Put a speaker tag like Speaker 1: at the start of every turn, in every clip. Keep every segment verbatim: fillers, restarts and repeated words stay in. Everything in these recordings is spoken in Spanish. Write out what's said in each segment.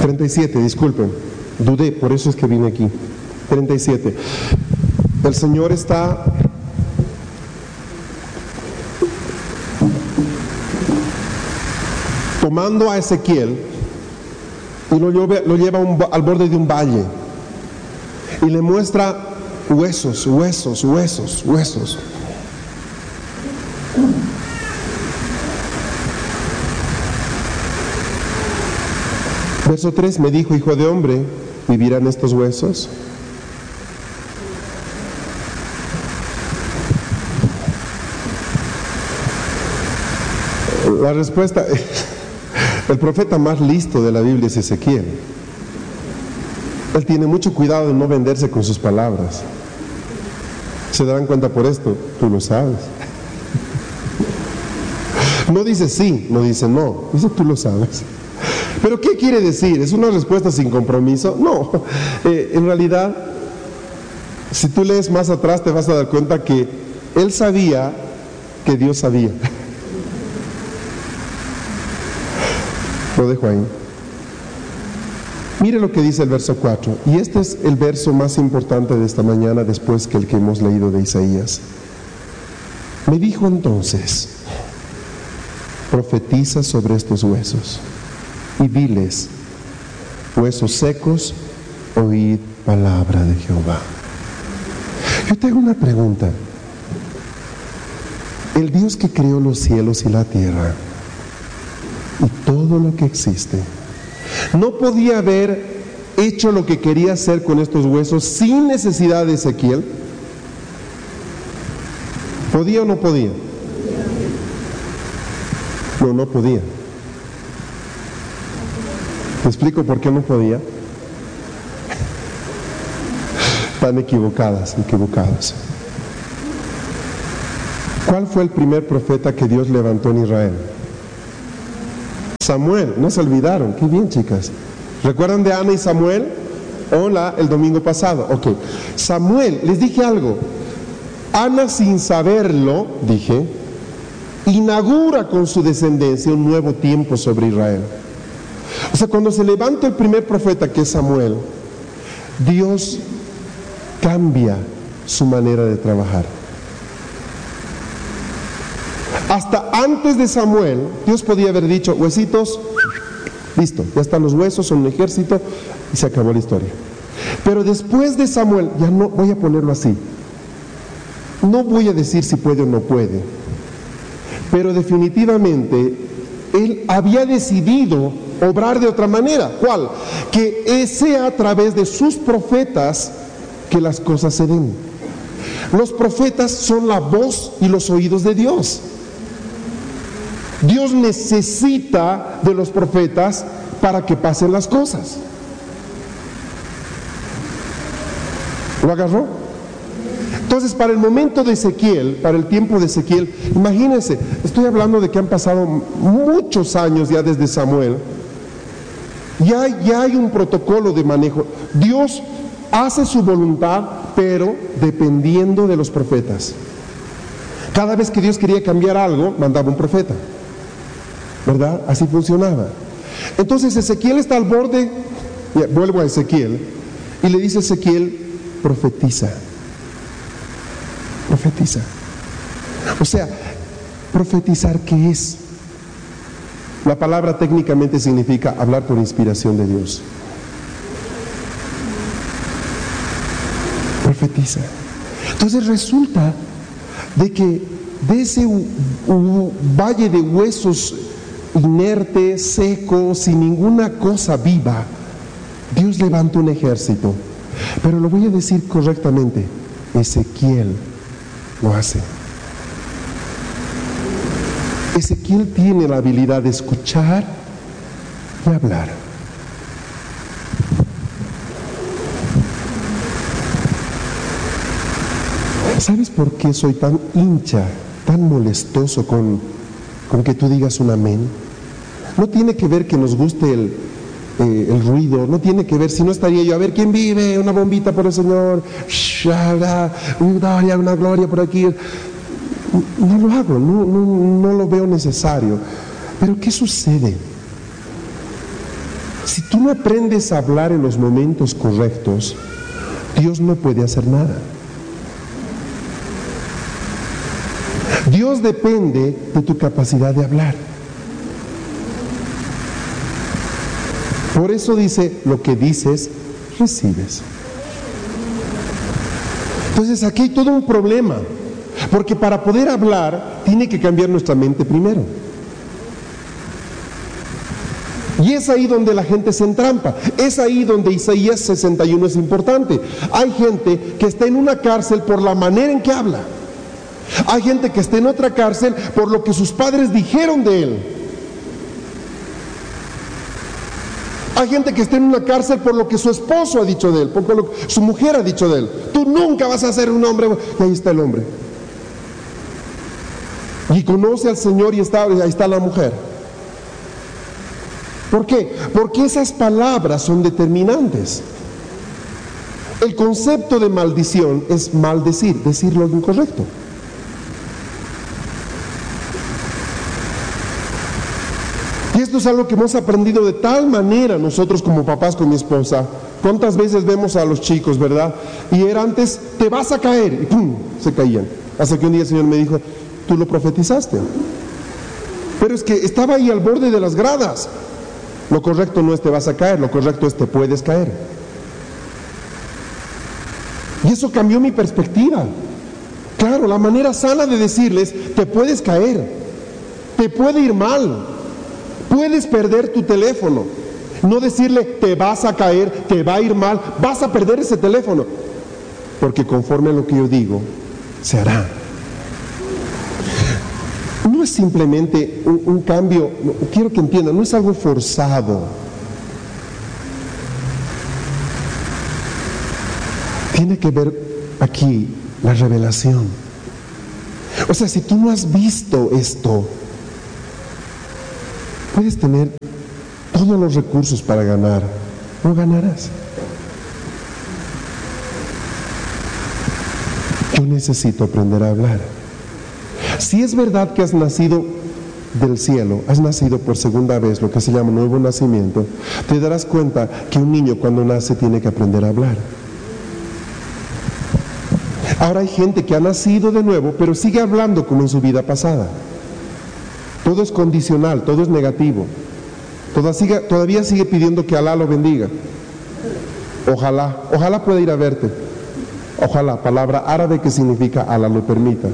Speaker 1: treinta y siete, disculpen, dudé, por eso es que vine aquí. treinta y siete. El Señor está tomando a Ezequiel y lo lleva, lo lleva un, al borde de un valle y le muestra huesos, huesos, huesos, huesos. Verso tres, me dijo, hijo de hombre, ¿vivirán estos huesos? La respuesta, el profeta más listo de la Biblia es Ezequiel. Él tiene mucho cuidado de no venderse con sus palabras. ¿Se darán cuenta por esto? Tú lo sabes. No dice sí, no dice no, eso tú lo sabes. ¿Pero qué quiere decir? ¿Es una respuesta sin compromiso? No, eh, en realidad, si tú lees más atrás te vas a dar cuenta que él sabía que Dios sabía. Lo dejo ahí. Mire lo que dice el verso cuatro, y este es el verso más importante de esta mañana después que el que hemos leído de Isaías. Me dijo entonces, profetiza sobre estos huesos y diles, huesos secos, oíd palabra de Jehová. Yo tengo una pregunta. El Dios que creó los cielos y la tierra y todo lo que existe, ¿no podía haber hecho lo que quería hacer con estos huesos sin necesidad de Ezequiel? ¿Podía o no podía? No, no podía. ¿Te explico por qué no podía? Están equivocadas, equivocados. ¿Cuál fue el primer profeta que Dios levantó en Israel? Samuel, no se olvidaron. Qué bien, chicas. ¿Recuerdan de Ana y Samuel? Hola, el domingo pasado. Ok. Samuel, les dije algo. Ana, sin saberlo, dije, inaugura con su descendencia un nuevo tiempo sobre Israel. O sea, cuando se levanta el primer profeta, que es Samuel, Dios cambia su manera de trabajar. Hasta antes de Samuel, Dios podía haber dicho, huesitos, listo, ya están los huesos, son un ejército, y se acabó la historia. Pero después de Samuel, ya no, voy a ponerlo así, no voy a decir si puede o no puede, pero definitivamente, Él había decidido obrar de otra manera. ¿Cuál? Que sea a través de sus profetas que las cosas se den. Los profetas son la voz y los oídos de Dios. Dios necesita de los profetas para que pasen las cosas. ¿Lo agarró? Entonces, para el momento de Ezequiel, para el tiempo de Ezequiel, imagínense, estoy hablando de que han pasado muchos años ya desde Samuel. Ya, ya hay un protocolo de manejo. Dios hace su voluntad, pero dependiendo de los profetas. Cada vez que Dios quería cambiar algo, mandaba un profeta, ¿verdad? Así funcionaba. Entonces Ezequiel está al borde, ya, vuelvo a Ezequiel, y le dice a Ezequiel, profetiza. Profetiza. O sea, profetizar, ¿qué es? La palabra técnicamente significa hablar por inspiración de Dios. Profetiza. Entonces resulta de que de ese u, u, valle de huesos inerte, seco, sin ninguna cosa viva, Dios levanta un ejército. Pero lo voy a decir correctamente, Ezequiel lo hace. Ezequiel tiene la habilidad de escuchar y hablar. ¿Sabes por qué soy tan hincha, tan molestoso con, con que tú digas un amén? No tiene que ver que nos guste el, eh, el ruido, no tiene que ver, si no estaría yo, a ver, ¿quién vive? Una bombita por el Señor, una, una gloria por aquí. No lo hago, no, no, no lo veo necesario. Pero ¿qué sucede? Si tú no aprendes a hablar en los momentos correctos, Dios no puede hacer nada. Dios depende de tu capacidad de hablar. Por eso dice, lo que dices, recibes. Entonces aquí hay todo un problema, porque para poder hablar, tiene que cambiar nuestra mente primero. Y es ahí donde la gente se entrampa, es ahí donde Isaías sesenta y uno es importante. Hay gente que está en una cárcel por la manera en que habla. Hay gente que está en otra cárcel por lo que sus padres dijeron de él. Hay gente que está en una cárcel por lo que su esposo ha dicho de él, por lo que su mujer ha dicho de él. Tú nunca vas a ser un hombre. Y ahí está el hombre. Y conoce al Señor y está, ahí está la mujer. ¿Por qué? Porque esas palabras son determinantes. El concepto de maldición es maldecir, decir lo incorrecto. Y esto es algo que hemos aprendido de tal manera nosotros como papás con mi esposa. ¿Cuántas veces vemos a los chicos, verdad? Y era antes, te vas a caer, y ¡pum!, se caían. Hasta que un día el Señor me dijo, tú lo profetizaste. Pero es que estaba ahí al borde de las gradas. Lo correcto no es te vas a caer, lo correcto es te puedes caer. Y eso cambió mi perspectiva. Claro, la manera sana de decirles, te puedes caer, te puede ir mal, puedes perder tu teléfono. No decirle, te vas a caer, te va a ir mal, vas a perder ese teléfono. Porque conforme a lo que yo digo, se hará. No es simplemente un, un cambio, no, quiero que entiendan, no es algo forzado. Tiene que ver aquí la revelación. O sea, si tú no has visto esto, puedes tener todos los recursos para ganar, no ganarás. Yo necesito aprender a hablar. Si es verdad que has nacido del cielo, has nacido por segunda vez, lo que se llama nuevo nacimiento, te darás cuenta que un niño cuando nace tiene que aprender a hablar. Ahora hay gente que ha nacido de nuevo, pero sigue hablando como en su vida pasada. Todo es condicional, todo es negativo. Todavía sigue, todavía sigue pidiendo que Alá lo bendiga. Ojalá, ojalá pueda ir a verte. Ojalá, palabra árabe que significa Alá lo permita.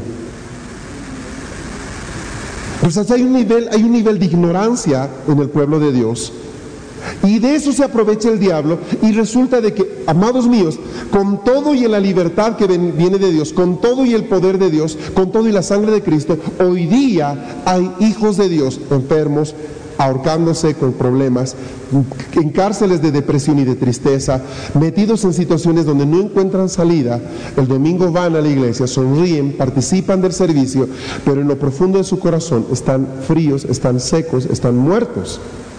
Speaker 1: Pues hay un nivel, hay un nivel de ignorancia en el pueblo de Dios, y de eso se aprovecha el diablo, y resulta de que, amados míos, con todo y en la libertad que ven, viene de Dios, con todo y el poder de Dios, con todo y la sangre de Cristo, hoy día hay hijos de Dios enfermos, ahorcándose con problemas, en cárceles de depresión y de tristeza, metidos en situaciones donde no encuentran salida. El domingo van a la iglesia, sonríen, participan del servicio, pero en lo profundo de su corazón están fríos, están secos, están muertos.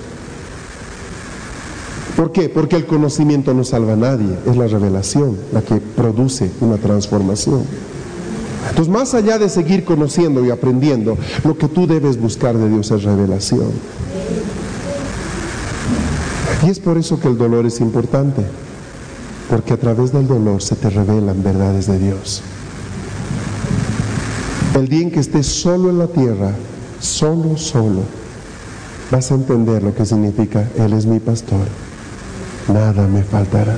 Speaker 1: ¿Por qué? Porque el conocimiento no salva a nadie, es la revelación la que produce una transformación. Entonces, más allá de seguir conociendo y aprendiendo, lo que tú debes buscar de Dios es revelación. Y es por eso que el dolor es importante, porque a través del dolor se te revelan verdades de Dios. El día en que estés solo en la tierra, solo, solo, vas a entender lo que significa, Él es mi pastor, nada me faltará.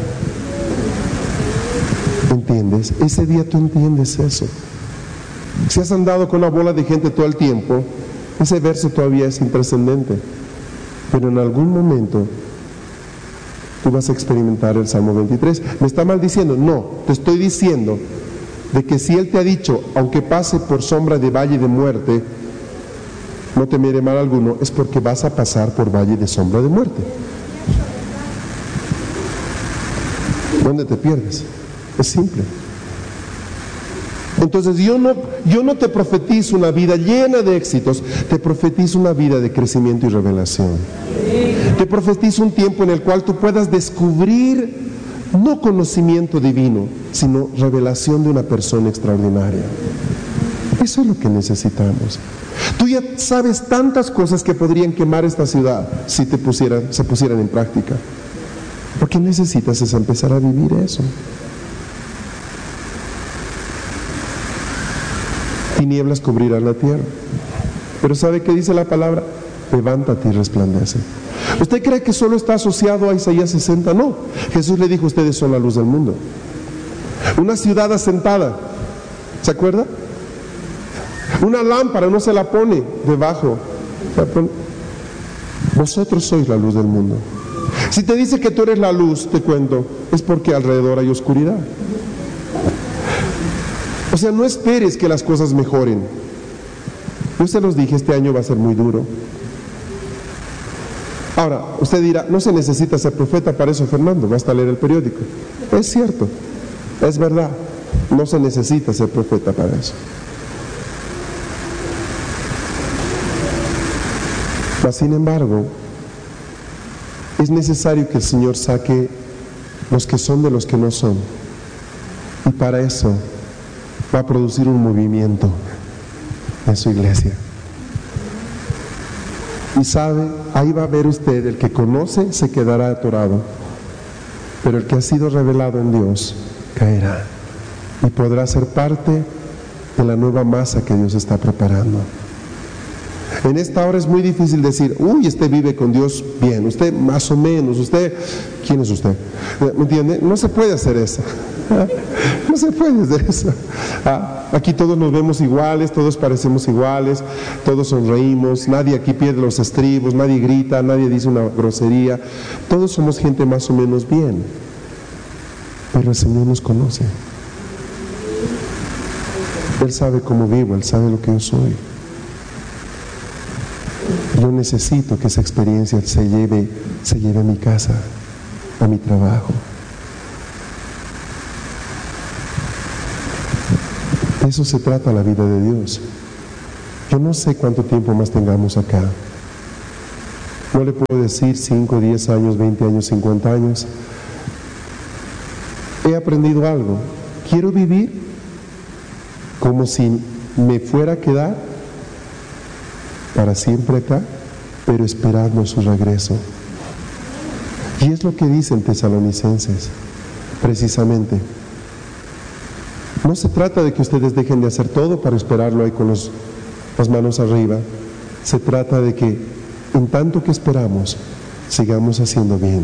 Speaker 1: ¿Entiendes? Ese día tú entiendes eso. Si has andado con una bola de gente todo el tiempo, ese verso todavía es intrascendente, pero en algún momento tú vas a experimentar el Salmo veintitrés. ¿Me está maldiciendo? No, te estoy diciendo de que si Él te ha dicho, aunque pase por sombra de valle de muerte, no temeré mal alguno, es porque vas a pasar por valle de sombra de muerte. ¿Dónde te pierdes? Es simple. Entonces yo no, yo no te profetizo una vida llena de éxitos, te profetizo una vida de crecimiento y revelación. Te profetizo un tiempo en el cual tú puedas descubrir no conocimiento divino, sino revelación de una persona extraordinaria. Eso es lo que necesitamos. Tú ya sabes tantas cosas que podrían quemar esta ciudad si te pusieran, se pusieran en práctica. Lo que necesitas es empezar a vivir eso. Tinieblas cubrirán la tierra. Pero ¿sabe qué dice la palabra? Levántate y resplandece. ¿Usted cree que solo está asociado a Isaías sesenta? No. Jesús le dijo, ustedes son la luz del mundo. Una ciudad asentada, ¿se acuerda? Una lámpara no se la pone debajo. Vosotros sois la luz del mundo. Si te dice que tú eres la luz, te cuento, es porque alrededor hay oscuridad. O sea, no esperes que las cosas mejoren. Yo se los dije, este año va a ser muy duro. Ahora, usted dirá, no se necesita ser profeta para eso, Fernando, basta leer el periódico. Es cierto, es verdad, no se necesita ser profeta para eso. Mas, sin embargo, es necesario que el Señor saque los que son de los que no son. Y para eso va a producir un movimiento en su iglesia. Y sabe, ahí va a ver usted, el que conoce se quedará atorado, pero el que ha sido revelado en Dios caerá y podrá ser parte de la nueva masa que Dios está preparando. En esta hora es muy difícil decir, uy, usted vive con Dios bien, usted más o menos, usted, ¿quién es usted? ¿Me entiende? No se puede hacer eso. No se puede hacer eso. Ah, aquí todos nos vemos iguales, todos parecemos iguales, todos sonreímos, nadie aquí pierde los estribos, nadie grita, nadie dice una grosería, todos somos gente más o menos bien. Pero el Señor nos conoce. Él sabe cómo vivo, Él sabe lo que yo soy. Yo necesito que esa experiencia se lleve, se lleve a mi casa, a mi trabajo. De eso se trata la vida de Dios. Yo no sé cuánto tiempo más tengamos acá. No le puedo decir cinco, diez años, veinte años, cincuenta años. He aprendido algo. Quiero vivir como si me fuera a quedar para siempre acá, pero esperando su regreso. Y es lo que dicen Tesalonicenses, precisamente. No se trata de que ustedes dejen de hacer todo para esperarlo ahí con los, las manos arriba. Se trata de que, en tanto que esperamos, sigamos haciendo bien.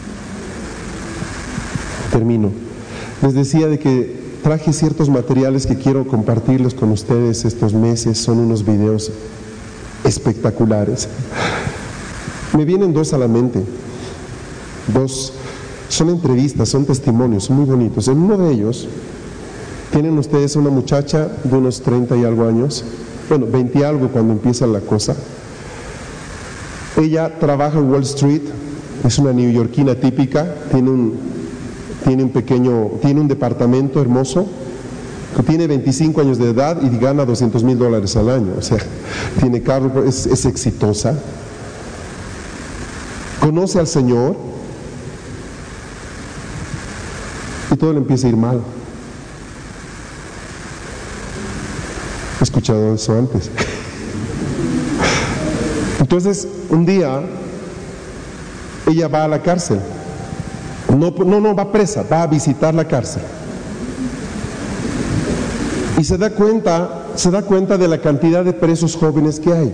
Speaker 1: Termino. Les decía de que traje ciertos materiales que quiero compartirles con ustedes estos meses. Son unos videos espectaculares. Me vienen dos a la mente. Dos, son entrevistas, son testimonios, son muy bonitos. En uno de ellos tienen ustedes una muchacha de unos treinta y algo años, bueno, veinte y algo cuando empieza la cosa. Ella trabaja en Wall Street, es una neoyorquina típica, tiene un, tiene un pequeño, tiene un departamento hermoso, que tiene veinticinco años de edad y gana doscientos mil dólares al año, o sea, tiene carro, es, es exitosa, conoce al Señor y todo le empieza a ir mal. He escuchado eso antes. Entonces, un día, ella va a la cárcel. No, no, no va presa, va a visitar la cárcel. Y se da cuenta, se da cuenta de la cantidad de presos jóvenes que hay.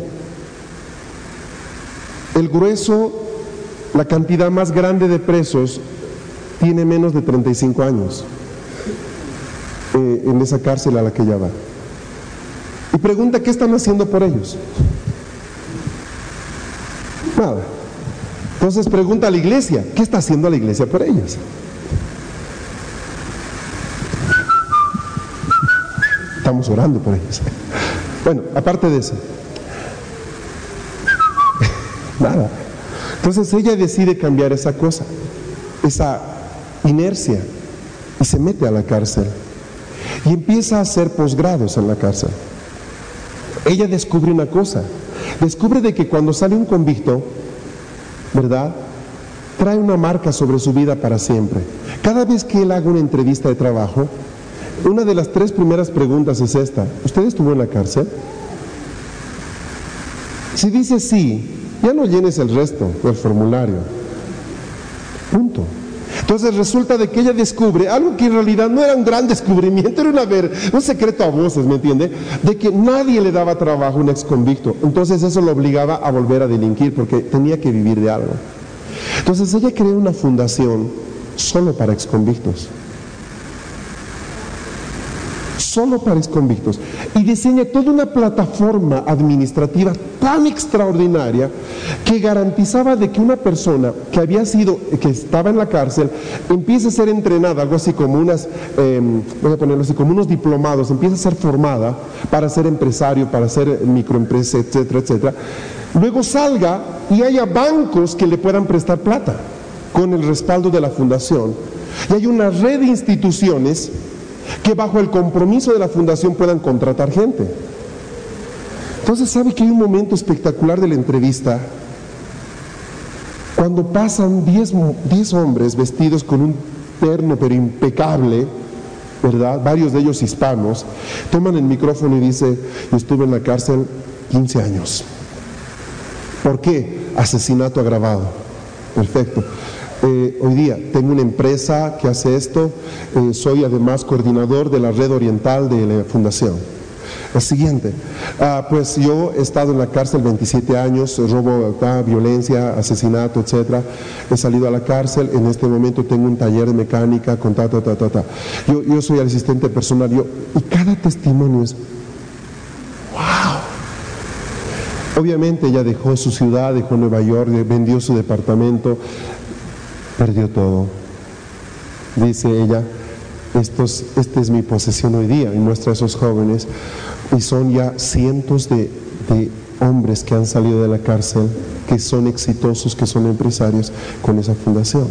Speaker 1: El grueso, la cantidad más grande de presos, tiene menos de treinta y cinco años eh, en esa cárcel a la que ella va. Y pregunta, ¿qué están haciendo por ellos? Nada. Entonces pregunta a la iglesia, ¿qué está haciendo la iglesia por ellos? Estamos orando por ellos. Bueno, aparte de eso, nada. Entonces ella decide cambiar esa cosa, esa inercia, y se mete a la cárcel y empieza a hacer posgrados en la cárcel. Ella descubre una cosa, descubre de que cuando sale un convicto, ¿verdad?, trae una marca sobre su vida para siempre. Cada vez que él haga una entrevista de trabajo, una de las tres primeras preguntas es esta: ¿usted estuvo en la cárcel? Si dice sí, ya no llenes el resto del formulario. Punto. Entonces resulta de que ella descubre algo que en realidad no era un gran descubrimiento, era una ver, un secreto a voces, ¿me entiende? De que nadie le daba trabajo a un ex convicto. Entonces eso lo obligaba a volver a delinquir porque tenía que vivir de algo. Entonces ella creó una fundación solo para ex convictos. Solo para exconvictos, y diseña toda una plataforma administrativa tan extraordinaria que garantizaba de que una persona que había sido, que estaba en la cárcel, empiece a ser entrenada, algo así como unas, eh, voy a ponerlo así, como unos diplomados, empieza a ser formada para ser empresario, para ser microempresa, etcétera, etcétera. Luego salga y haya bancos que le puedan prestar plata con el respaldo de la fundación, y hay una red de instituciones que bajo el compromiso de la fundación puedan contratar gente. Entonces, ¿sabe que hay un momento espectacular de la entrevista? Cuando pasan diez hombres vestidos con un terno pero impecable, ¿verdad? Varios de ellos hispanos, toman el micrófono y dice: yo estuve en la cárcel quince años. ¿Por qué? Asesinato agravado. Perfecto. Eh, hoy día tengo una empresa que hace esto, eh, soy además coordinador de la red oriental de la fundación. El siguiente, ah, pues yo he estado en la cárcel veintisiete años, robo, ah, violencia, asesinato, etcétera. He salido a la cárcel, en este momento tengo un taller de mecánica con ta, ta, ta, ta, ta. Yo, yo soy el asistente personal, yo, y cada testimonio es wow. Obviamente ella dejó su ciudad, dejó Nueva York, vendió su departamento, perdió todo. Dice ella: Estos, esta es mi posesión hoy día, y muestra a esos jóvenes, y son ya cientos de, de hombres que han salido de la cárcel, que son exitosos, que son empresarios con esa fundación.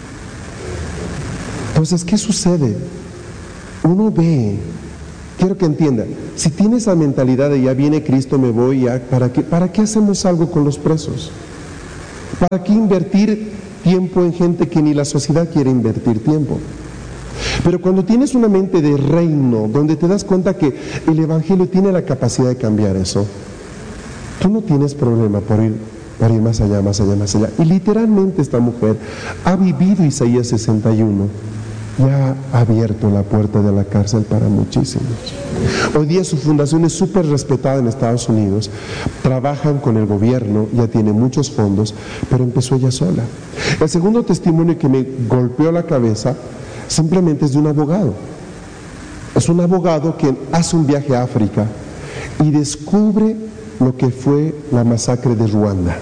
Speaker 1: Entonces, ¿qué sucede? Uno ve, quiero que entienda, si tiene esa mentalidad de ya viene Cristo, me voy, ya, ¿para qué, ¿para qué hacemos algo con los presos? ¿Para qué invertir tiempo en gente que ni la sociedad quiere invertir tiempo? Pero cuando tienes una mente de reino, donde te das cuenta que el Evangelio tiene la capacidad de cambiar eso, tú no tienes problema por ir, para ir más allá, más allá, más allá. Y literalmente esta mujer ha vivido Isaías sesenta y uno, y ha abierto la puerta de la cárcel para muchísimos. Hoy día su fundación es súper respetada en Estados Unidos, trabajan con el gobierno, ya tiene muchos fondos, pero empezó ella sola. El segundo testimonio que me golpeó la cabeza simplemente es de un abogado. Es un abogado que hace un viaje a África y descubre lo que fue la masacre de Ruanda.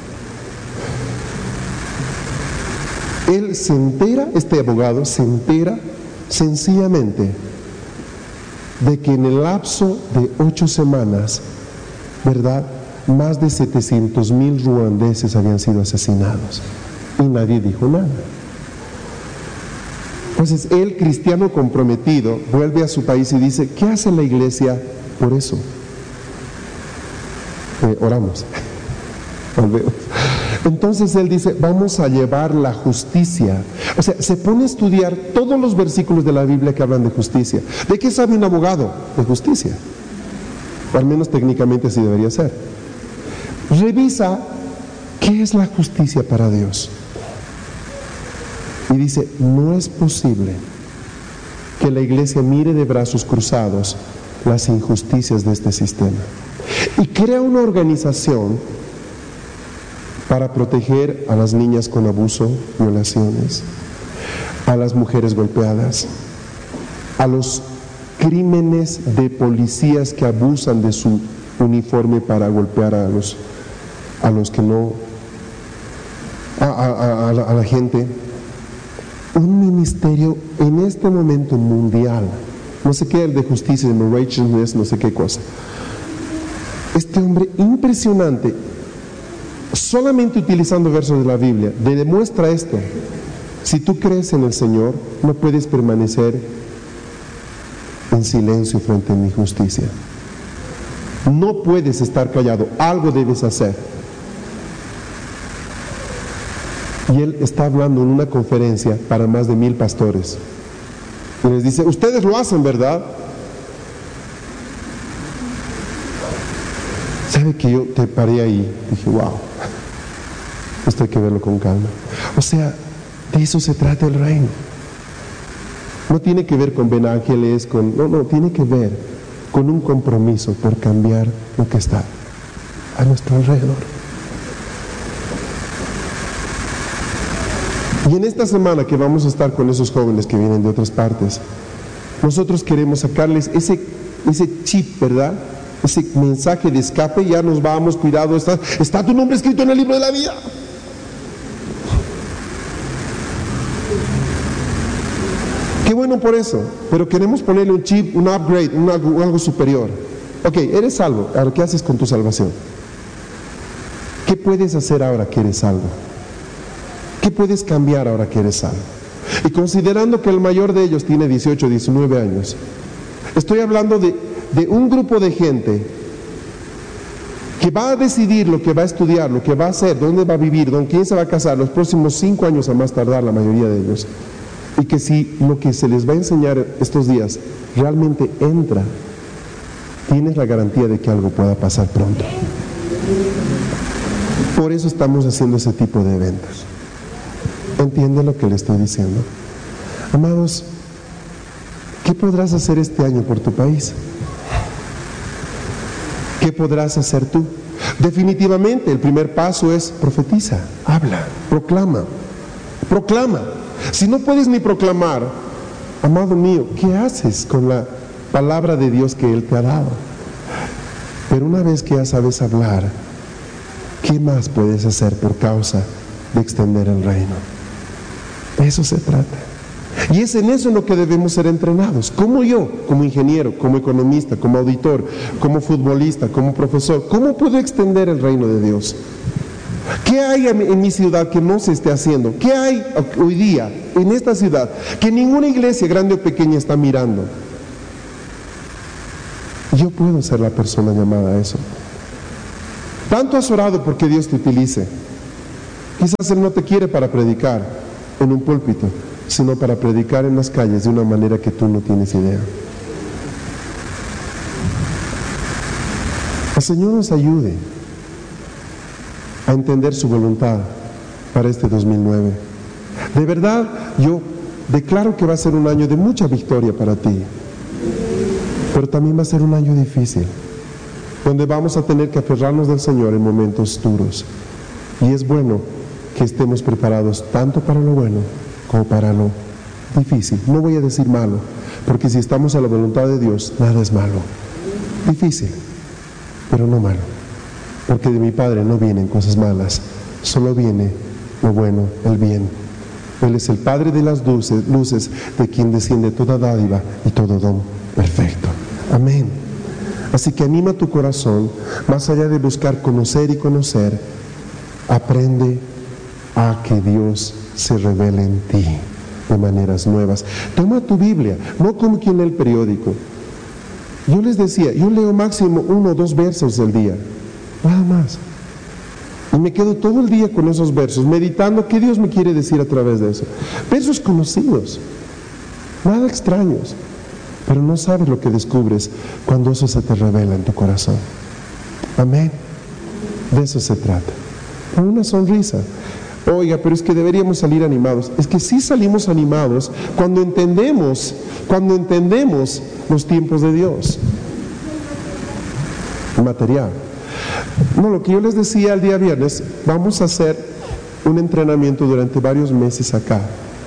Speaker 1: Él se entera, este abogado se entera sencillamente de que en el lapso de ocho semanas, ¿verdad?, más de setecientos mil ruandeses habían sido asesinados y nadie dijo nada. Entonces él, cristiano comprometido, vuelve a su país y dice: ¿qué hace la iglesia por eso? Eh, oramos. Entonces él dice: vamos a llevar la justicia. O sea, se pone a estudiar todos los versículos de la Biblia que hablan de justicia. ¿De qué sabe un abogado? De justicia. O al menos técnicamente así debería ser. Revisa qué es la justicia para Dios. Y dice: no es posible que la iglesia mire de brazos cruzados las injusticias de este sistema. Y crea una organización para proteger a las niñas con abuso, violaciones, a las mujeres golpeadas, a los crímenes de policías que abusan de su uniforme para golpear a los, a los que no, a, a, a, a la gente. Un ministerio en este momento mundial, no sé qué, el de justicia, el de righteousness, no sé qué cosa. Este hombre impresionante, solamente utilizando versos de la Biblia, le demuestra esto: si tú crees en el Señor, no puedes permanecer en silencio frente a mi justicia. No puedes estar callado, algo debes hacer. Y él está hablando en una conferencia para más de mil pastores Y les dice, ustedes lo hacen, ¿verdad? ¿Sabe que yo te paré ahí? Dije, wow, esto hay que verlo con calma. O sea, de eso se trata el reino. No tiene que ver con Ben Ángeles, con, no, no, tiene que ver con un compromiso por cambiar lo que está a nuestro alrededor. Y en esta semana que vamos a estar con esos jóvenes que vienen de otras partes, nosotros queremos sacarles ese, ese chip, ¿verdad? Ese mensaje de escape. Ya nos vamos, cuidado, está, está tu nombre escrito en el libro de la vida. Qué bueno por eso, pero queremos ponerle un chip, un upgrade, un algo, algo superior. Ok, eres salvo, ahora ¿qué haces con tu salvación? ¿Qué puedes hacer ahora que eres salvo? ¿Qué puedes cambiar ahora que eres salvo? Y considerando que el mayor de ellos tiene dieciocho, diecinueve años, estoy hablando de, de un grupo de gente que va a decidir lo que va a estudiar, lo que va a hacer, dónde va a vivir, con quién se va a casar los próximos cinco años a más tardar, la mayoría de ellos. Y que si lo que se les va a enseñar estos días realmente entra, tienes la garantía de que algo pueda pasar pronto. Por eso estamos haciendo ese tipo de eventos. ¿Entiende lo que le estoy diciendo? Amados, ¿qué podrás hacer este año por tu país? ¿Qué podrás hacer tú? Definitivamente, el primer paso es profetiza, habla, proclama, proclama. Si no puedes ni proclamar, amado mío, ¿qué haces con la palabra de Dios que Él te ha dado? Pero una vez que ya sabes hablar, ¿qué más puedes hacer por causa de extender el reino? De eso se trata. Y es en eso en lo que debemos ser entrenados. Como yo, como ingeniero, como economista, como auditor, como futbolista, como profesor, ¿cómo puedo extender el reino de Dios? ¿Qué hay en mi ciudad que no se esté haciendo? ¿Qué hay hoy día en esta ciudad que ninguna iglesia, grande o pequeña, está mirando? Yo puedo ser la persona llamada a eso. Tanto has orado porque Dios te utilice. Quizás Él no te quiere para predicar en un púlpito, sino para predicar en las calles de una manera que tú no tienes idea. El Señor nos ayude a entender su voluntad para este dos mil nueve. De verdad, yo declaro que va a ser un año de mucha victoria para ti, pero también va a ser un año difícil, donde vamos a tener que aferrarnos del Señor en momentos duros. Y es bueno que estemos preparados tanto para lo bueno como para lo difícil. No voy a decir malo, porque si estamos a la voluntad de Dios, nada es malo. Difícil, pero no malo. Porque de mi Padre no vienen cosas malas, solo viene lo bueno, el bien. Él es el Padre de las luces, luces, de quien desciende toda dádiva y todo don perfecto. Amén. Así que anima tu corazón, más allá de buscar conocer y conocer, aprende a que Dios se revele en ti de maneras nuevas. Toma tu Biblia, no como quien lee el periódico. Yo les decía, yo leo máximo uno o dos versos del día, nada más. Y me quedo todo el día con esos versos, meditando qué Dios me quiere decir a través de eso. Versos conocidos, nada extraños, pero no sabes lo que descubres cuando eso se te revela en tu corazón. Amén. De eso se trata. Con una sonrisa. Oiga, pero es que deberíamos salir animados. Es que sí salimos animados cuando entendemos, cuando entendemos los tiempos de Dios. Material. No, lo que yo les decía el día viernes, vamos a hacer un entrenamiento durante varios meses acá.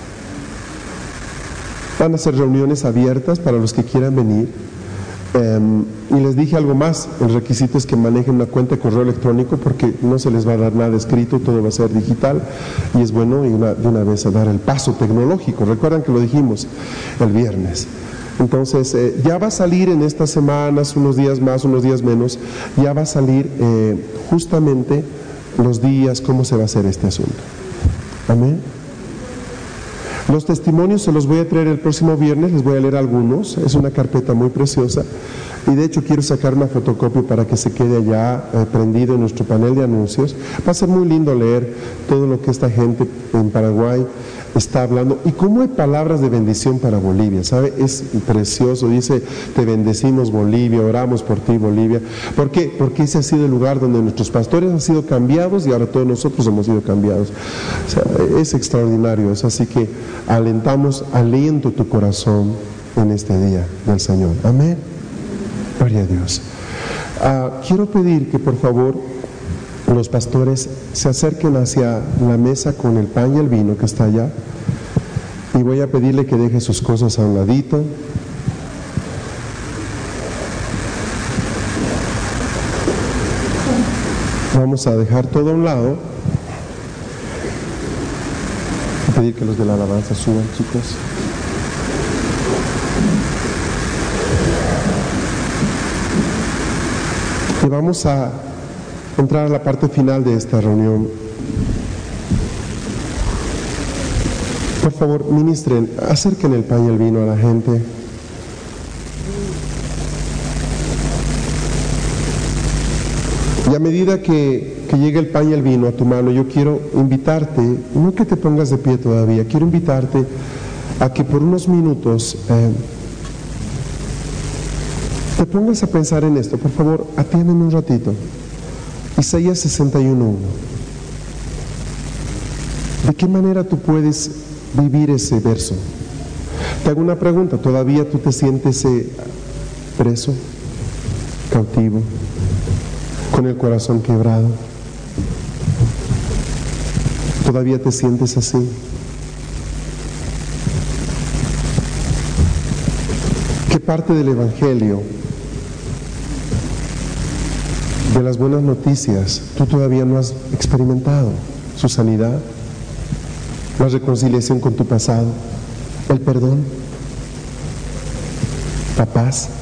Speaker 1: Van a ser reuniones abiertas para los que quieran venir. Um, y les dije algo más, el requisito es que manejen una cuenta de correo electrónico porque no se les va a dar nada escrito, todo va a ser digital y es bueno y una, de una vez a dar el paso tecnológico. Recuerdan que lo dijimos el viernes. Entonces eh, ya va a salir en estas semanas, unos días más, unos días menos, ya va a salir eh, justamente los días, cómo se va a hacer este asunto. Amén. Los testimonios se los voy a traer el próximo viernes, les voy a leer algunos, es una carpeta muy preciosa Y de hecho quiero sacar una fotocopia para que se quede allá eh, prendido en nuestro panel de anuncios. Va a ser muy lindo leer todo lo que esta gente en Paraguay está hablando y cómo hay palabras de bendición para Bolivia, ¿sabe? Es precioso, dice, te bendecimos Bolivia, oramos por ti Bolivia. ¿Por qué? Porque ese ha sido el lugar donde nuestros pastores han sido cambiados y ahora todos nosotros hemos sido cambiados. O sea, es extraordinario eso, así que alentamos, aliento tu corazón en este día del Señor. Amén. Gloria a Dios. Uh, quiero pedir que por favor los pastores se acerquen hacia la mesa con el pan y el vino que está allá, y voy a pedirle que deje sus cosas a un ladito. Vamos a dejar todo a un lado. Voy a pedir que los de la alabanza suban, chicos. Y vamos a entrar a la parte final de esta reunión. Por favor, ministren, acerquen el pan y el vino a la gente. Y a medida que, que llegue el pan y el vino a tu mano, yo quiero invitarte, no que te pongas de pie todavía, quiero invitarte a que por unos minutos eh, te pongas a pensar en esto. Por favor, atiéndeme un ratito. Isaías sesenta y uno uno. ¿De qué manera tú puedes vivir ese verso? Te hago una pregunta, ¿todavía tú te sientes eh, preso, cautivo, con el corazón quebrado? ¿Todavía te sientes así? ¿Qué parte del Evangelio, de las buenas noticias, tú todavía no has experimentado? Su sanidad, la reconciliación con tu pasado, el perdón, la paz.